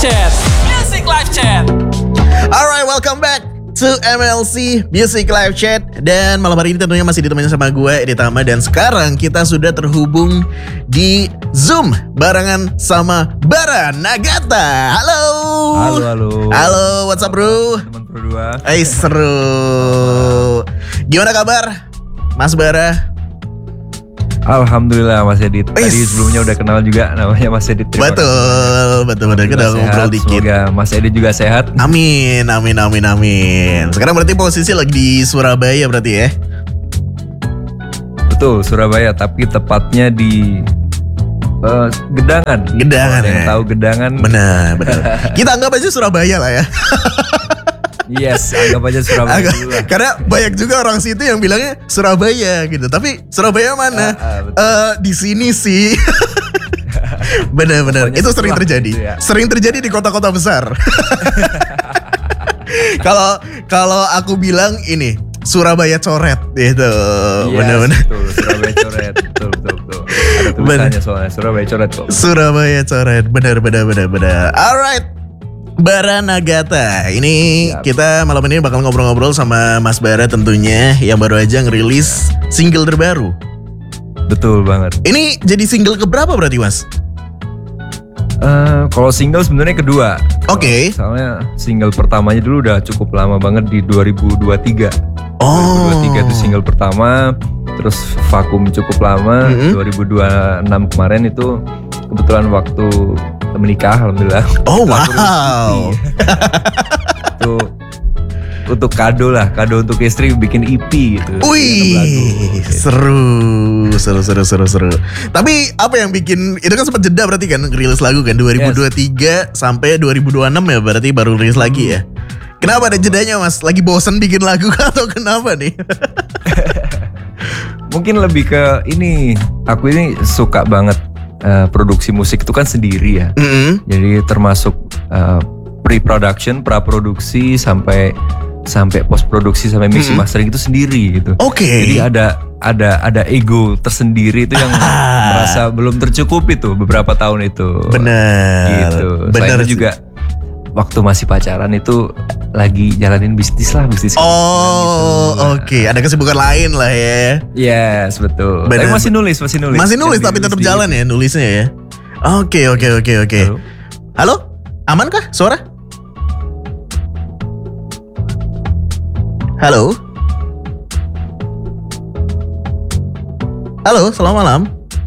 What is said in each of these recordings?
Chat. Music Live Chat. Alright, welcome back to MLC Music Live Chat. Dan malam hari ini tentunya masih ditemani sama gue, Edi Tama. Dan sekarang kita sudah terhubung di Zoom barengan sama Bara Nagata. Halo. Halo, what's up bro? Teman berdua. Seru. Gimana kabar Mas Bara? Alhamdulillah Mas Edit. Tadi sebelumnya udah kenal juga, namanya Mas Edit. Betul. Kita ngobrol dikit. Semoga Mas Edit juga sehat. Amin. Sekarang berarti posisi lagi di Surabaya berarti ya? Betul, Surabaya, tapi tepatnya di Gedangan. Gedangan ya. Yang tahu Gedangan. Benar. Kita anggap aja Surabaya lah ya. Yes, anggap aja Surabaya dulu lah. Karena banyak juga orang situ yang bilangnya Surabaya gitu. Tapi Surabaya mana? Di sini sih. Benar. Itu sering terjadi. Gitu ya. Sering terjadi di kota-kota besar. Kalau aku bilang ini Surabaya coret gitu. Yes, Benar. Betul, Surabaya coret. Betul. Ada tulisannya soalnya Surabaya coret kok. Surabaya coret. Benar. Alright. Bara Nagata. Ini kita malam ini bakal ngobrol-ngobrol sama Mas Bara tentunya, yang baru aja ngerilis single terbaru. Betul banget. Ini jadi single keberapa berarti Mas? Kalau single sebenarnya kedua. Oke. Soalnya single pertamanya dulu udah cukup lama banget di 2023. Oh. 2023 itu single pertama, terus vakum cukup lama. 2026 kemarin itu kebetulan waktu menikah, alhamdulillah. Oh wow. Itu untuk kado untuk istri bikin EP gitu. Wih, seru. Tapi apa yang bikin itu kan sempat jeda berarti kan rilis lagu kan 2023 sampai 2026 ya berarti baru rilis lagi ya. Kenapa ada jedanya Mas? Lagi bosen bikin lagu atau kenapa nih? Mungkin lebih ke ini, aku ini suka banget produksi musik itu kan sendiri ya. Jadi termasuk pre-production, praproduksi sampai post produksi sampai mixing mastering itu sendiri gitu. Oke. Jadi ada ego tersendiri itu yang merasa belum tercukupi tuh beberapa tahun itu. Bener. Gitu. Bener Selain juga waktu masih pacaran itu lagi jalanin bisnis. Oh, gitu. Oke. Ada kesibukan lain lah ya. Yes, betul. Bener. Tapi masih nulis. Masih nulis tapi tetap jalan ya nulisnya ya. Oke. Halo? Aman kah suara? Halo, selamat malam.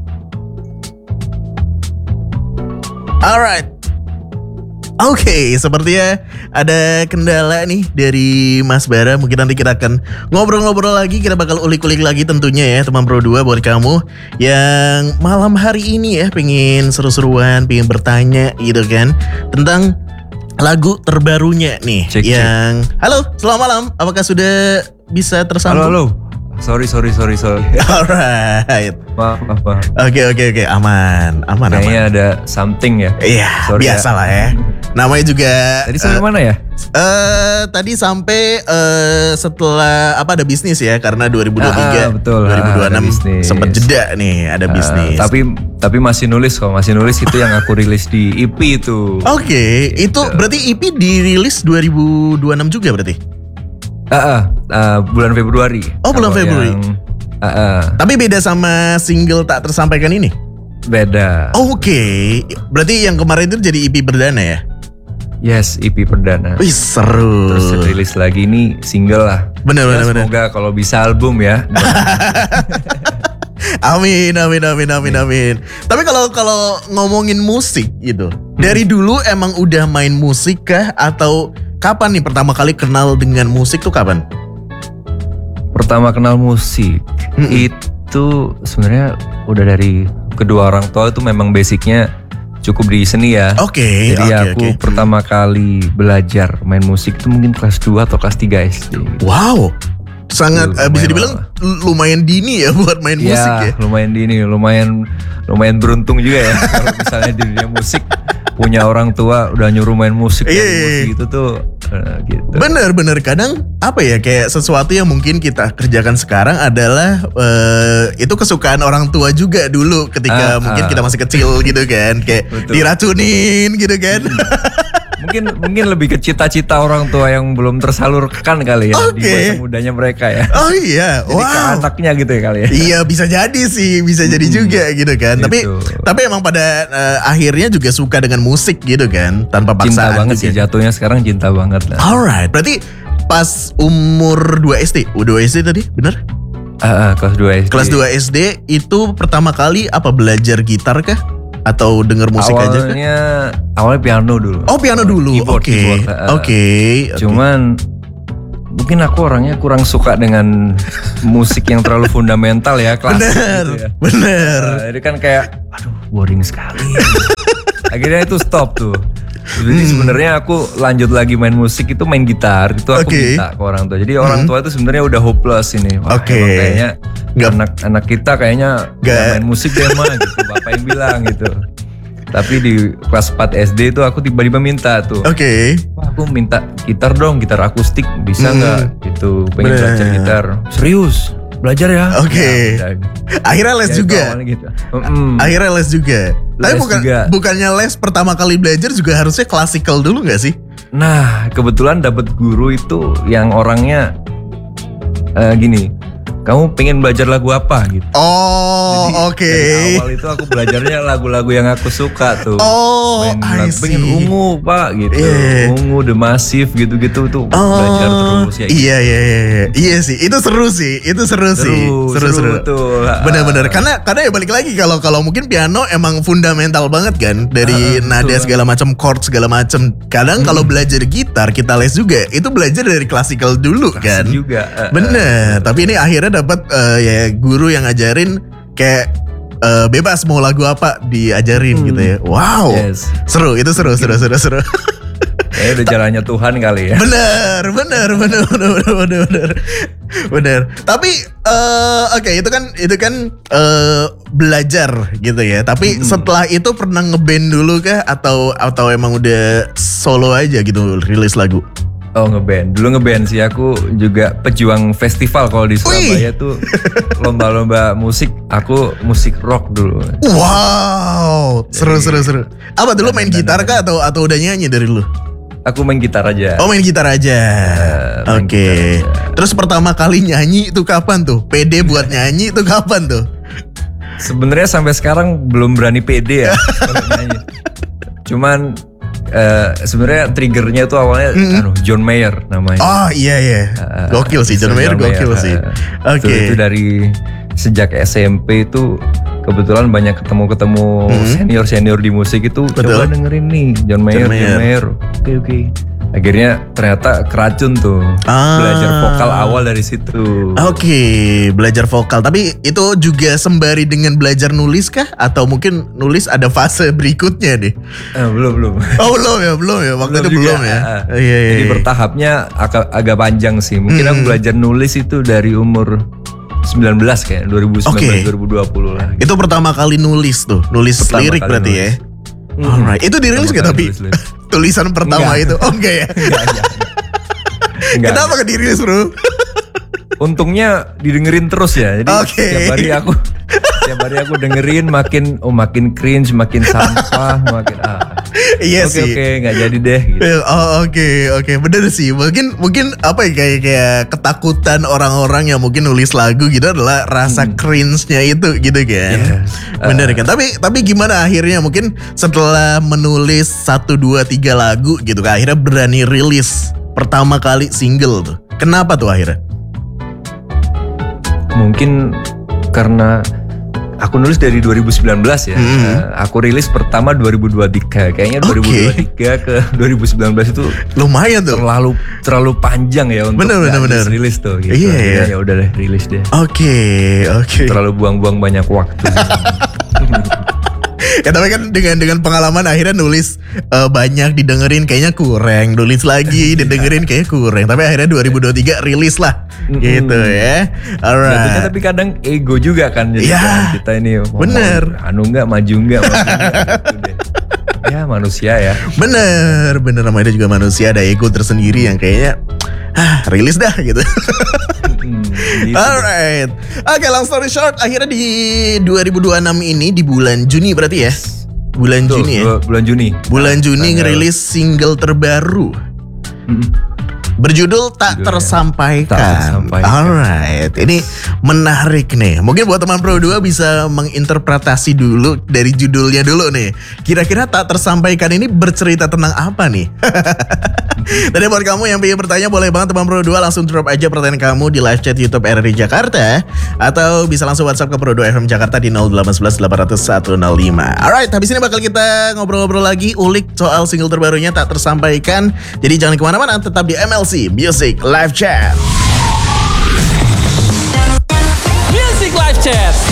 Alright. Oke, sepertinya ada kendala nih dari Mas Bara. Mungkin nanti kita akan ngobrol-ngobrol lagi. Kita bakal ulik-ulik lagi tentunya ya teman Pro 2 buat kamu yang malam hari ini ya pengen seru-seruan, pengen bertanya gitu kan tentang lagu terbarunya nih. Cek. Halo, selamat malam. Apakah sudah bisa tersambung? Halo. Sorry. Alright. Maaf. Oke. Aman. Kayaknya ada something ya. Iya, biasa lah ya. Namanya juga. Tadi sampai mana ya? Tadi sampai setelah ada bisnis ya, karena 2023, betul, 2026 sempat jeda nih, ada bisnis. Tapi masih nulis itu yang aku rilis di EP itu. Oke, itu berarti EP dirilis 2026 juga berarti? Bulan Februari. Oh, bulan Februari. Tapi beda sama single Tak Tersampaikan ini? Beda. Oke. Berarti yang kemarin itu jadi EP perdana ya? Yes, EP perdana. Wih, seru. Terus rilis lagi ini single lah. Bener. Semoga kalau bisa album ya. Amin. Tapi kalau ngomongin musik gitu, dari dulu emang udah main musik kah? Atau kapan nih pertama kali kenal dengan musik tuh kapan? Pertama kenal musik itu sebenarnya udah dari kedua orang tua itu memang basicnya cukup di seni ya. Oke. Jadi aku pertama kali belajar main musik itu mungkin kelas 2 atau kelas 3 SD. Wow. Sangat bisa dibilang lumayan dini ya buat main musik ya. Lumayan dini, lumayan beruntung juga ya. Kalau misalnya di dunia musik punya orang tua udah nyuruh main musik gitu tuh gitu. Bener kadang apa ya, kayak sesuatu yang mungkin kita kerjakan sekarang adalah itu kesukaan orang tua juga dulu ketika mungkin kita masih kecil gitu kan, kayak diracunin gitu kan. Mungkin lebih ke cita-cita orang tua yang belum tersalurkan kali ya di masa mudanya mereka ya. Oh iya, Jadi ke anaknya gitu ya kali ya. Iya bisa jadi sih, bisa jadi juga gitu kan. Gitu. Tapi emang pada akhirnya juga suka dengan musik gitu kan, tanpa paksaan. Cinta banget juga. sih jatuhnya sekarang cinta banget lah. Alright, berarti pas umur 2 SD, 2 SD tadi, bener? Kelas 2 SD. Kelas 2 SD itu pertama kali apa belajar gitar kah? Atau denger musik aja kah? Awalnya piano dulu. Oh piano dulu, oke. Cuman mungkin aku orangnya kurang suka dengan musik yang terlalu fundamental ya, klasik gitu ya. Bener. Jadi kan kayak, aduh boring sekali. Akhirnya itu stop tuh. Jadi sebenarnya aku lanjut lagi main musik itu main gitar itu aku minta ke orang tua. Jadi orang tua itu sebenarnya udah hopeless ini. Wah, emang kayaknya anak kita kayaknya gak main musik deh mah gitu. Bapak yang bilang gitu. Tapi di kelas 4 SD itu aku tiba-tiba minta tuh. Wah, aku minta gitar dong, gitar akustik bisa nggak? Gitu. Pengen belajar gitar. Serius? Belajar ya? Ya, akhirnya les juga. Gitu. Akhirnya les juga. Tapi bukannya les pertama kali belajar juga harusnya klasikal dulu gak sih? Nah, kebetulan dapet guru itu yang orangnya gini. Kamu pengen belajar lagu apa gitu? Oh, oke. Dari awal itu aku belajarnya lagu-lagu yang aku suka tuh. Oh, pengen Ungu pak gitu. Ungu, The Massive gitu-gitu tuh belajar terus ya. Iya sih. Itu seru sih. Seru. Tuh. Bener-bener. Karena ya balik lagi kalau mungkin piano emang fundamental banget kan dari nada segala macam, chord segala macam. Kadang kalau belajar gitar kita les juga itu belajar dari klasikal dulu kan. Juga. Bener. Tapi ini akhirnya dapat ya guru yang ngajarin kayak bebas mau lagu apa diajarin gitu ya. Wow. Seru. Kayaknya udah jalannya Tuhan kali ya. Bener. Tapi oke, itu kan belajar gitu ya. Tapi setelah itu pernah ngeband dulu kah atau emang udah solo aja gitu rilis lagu? Oh ngeband, dulu ngeband sih aku juga pejuang festival kalau di Surabaya tuh lomba-lomba musik, aku musik rock dulu. Wow, seru. Apa dulu main gitar kah atau udah nyanyi dari dulu? Aku main gitar aja. Oh main gitar aja. Oke. Terus pertama kali nyanyi itu kapan tuh? Pede buat nyanyi itu kapan tuh? Sebenarnya sampai sekarang belum berani pede ya nyanyi. Cuman sebenarnya triggernya tuh awalnya John Mayer namanya. Oh iya. Gokil sih John Mayer gokil sih. Itu dari sejak SMP itu kebetulan banyak ketemu senior di musik itu. Coba dengerin nih John Mayer. Oke. Akhirnya ternyata keracun tuh. Belajar vokal awal dari situ. Oke, belajar vokal. Tapi itu juga sembari dengan belajar nulis kah? Atau mungkin nulis ada fase berikutnya deh? Belum. Oh belum ya. Waktu itu belum ya. Iya. Jadi bertahapnya agak panjang sih. Mungkin aku belajar nulis itu dari umur 19 kayak 2019 2020 lah. Itu pertama kali nulis lirik berarti ya. Alright, itu dirilis gak tapi tulisan pertama itu? Oh enggak ya? Enggak. Kenapa gak dirilis bro? Untungnya didengerin terus ya. Jadi setiap hari aku dengerin makin cringe, makin sampah, makin Iya sih. Oke, nggak jadi deh. Gitu. Oke, bener sih. Mungkin apa ya kayak ketakutan orang-orang yang mungkin nulis lagu gitu adalah rasa cringe-nya itu gitu kan. Bener kan. Tapi gimana akhirnya mungkin setelah menulis 1, 2, 3 lagu gitu kan akhirnya berani rilis pertama kali single tuh. Kenapa tuh akhirnya? Mungkin karena aku nulis dari 2019 ya. Aku rilis pertama 2023. Kayaknya 2023 ke 2019 itu lumayan tuh. Terlalu panjang ya untuk rilis tuh gitu. Iya. Ya udah deh rilis deh. Oke. Terlalu buang-buang banyak waktu. Ya tapi kan dengan pengalaman akhirnya nulis banyak didengerin kayaknya kurang, nulis lagi didengerin kayaknya kurang, tapi akhirnya 2023 rilis lah gitu ya. Alright. Tapi kadang ego juga kan jadi kita ini bener maju nggak gitu deh. Ya manusia ya. Bener namanya juga manusia, ada ego tersendiri yang kayaknya rilis dah gitu. Alright. Oke, long story short, akhirnya di 2026 ini di bulan Juni berarti ya. bulan Tuh, Juni ya. Bulan Juni. Bulan Juni Tanggal- ngerilis single terbaru. Berjudul Tak Judulnya Tersampaikan. Tak Tersampaikan. Alright, ini menarik nih. Mungkin buat teman Pro 2 bisa menginterpretasi dulu dari judulnya dulu nih. Kira-kira Tak Tersampaikan ini bercerita tentang apa nih? Tadi buat kamu yang pengen bertanya, boleh banget teman Pro 2 langsung drop aja pertanyaan kamu di live chat YouTube RRI Jakarta, atau bisa langsung WhatsApp ke Pro 2 FM Jakarta di 0811 800 105. Alright, habis ini bakal kita ngobrol-ngobrol lagi, ulik soal single terbarunya Tak Tersampaikan. Jadi jangan kemana-mana, tetap di MLC Music Live Chat. Music Live Chat.